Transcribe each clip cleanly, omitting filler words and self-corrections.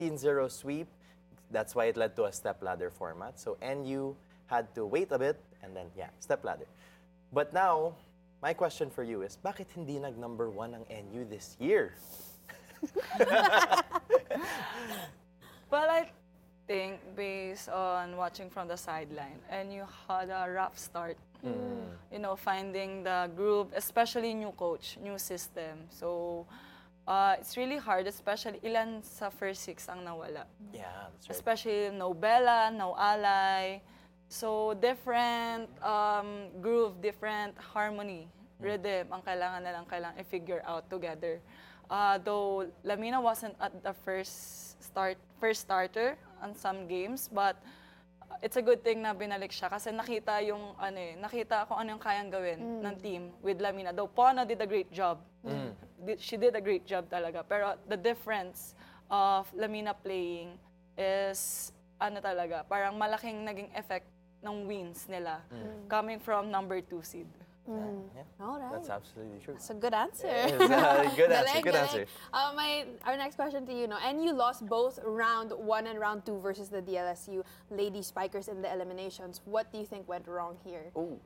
16-0 sweep. That's why it led to a stepladder format. So NU had to wait a bit and then, yeah, stepladder. But now, my question for you is, bakit hindi nag-number 1 ang NU this year? Well, I think based on watching from the sideline, and you had a rough start. You know, finding the groove, especially new coach, new system. So, it's really hard, especially ilan sa first 6 ang nawala. Yeah, that's right. Especially no Bella, no Ally. So, different groove, different harmony, rhythm ang kailangan i-figure out together. Though Lamina wasn't at the first starter on some games, but it's a good thing na binalik siya kasi nakita kung ano yung kayang gawin ng team with Lamina. Though Pona did a great job. She did a great job talaga. Pero the difference of Lamina playing is parang malaking naging effect ng wins nila coming from number 2 seed. Yeah, All right. that's absolutely true. That's a good answer. Good answer, Galing, good galing. answer. Our next question to you, no? And you lost both round 1 and round 2 versus the DLSU Lady Spikers in the eliminations. What do you think went wrong here? Ooh.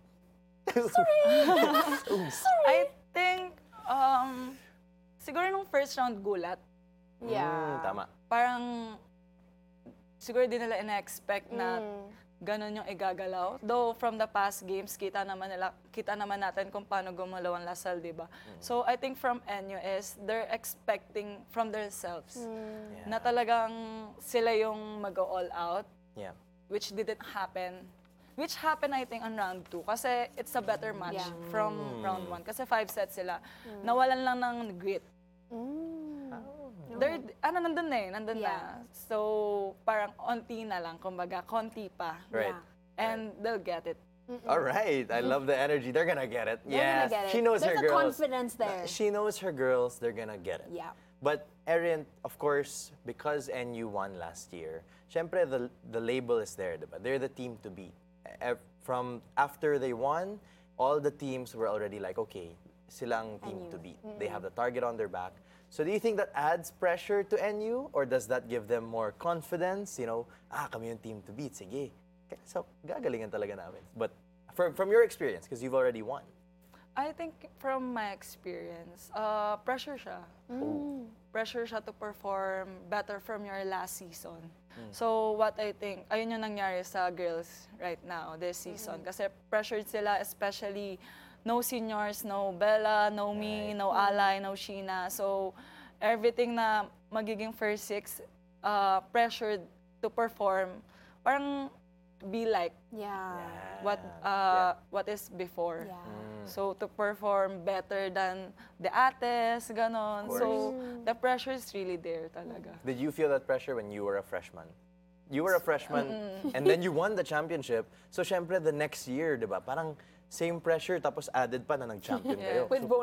I think, siguro nung first round gulat, Yeah. Tama. parang siguro di nila ina-expect na ganun yung igagalaw. Though from the past games, kita naman natin kung paano gumalaw ang Lasal, di ba? So I think from NU is they're expecting from themselves na talagang sila yung mag-all out, Yeah. which didn't happen. Which happened, I think, on round 2. Kasi it's a better match from round 1. Kasi 5 sets sila. Nawalan lang ng grit. They're, nandun na. So, parang onti na lang, kumbaga, konti pa. Right. And they'll get it. All right. I love the energy. They're gonna get it. They're Yes. gonna get it. She knows There's her a girls. confidence there. She knows her girls. They're gonna get it. Yeah. But Erin, of course, because NU won last year, syempre the label is there, diba? They're the team to beat. From after they won, all the teams were already like, okay, silang team to beat. They have the target on their back. So do you think that adds pressure to NU, or does that give them more confidence? You know, kami yung team to beat, sige. So, gagalingan talaga namin. But from your experience, because you've already won. I think from my experience, pressure siya. Pressure siya to perform better from your last season. So what I think, ayun yung nangyari sa girls right now, this season. Kasi pressured sila, especially no seniors, no Bella, no me, no Ally, no Sheena. So everything na magiging first 6, pressured to perform, parang be like what is before. Yeah. So to perform better than the ates, ganon. So the pressure is really there talaga. Did you feel that pressure when you were a freshman? You were a freshman, and then you won the championship. So, syempre, the next year, di ba? Parang same pressure, tapos added pa na nag-champion kayo. With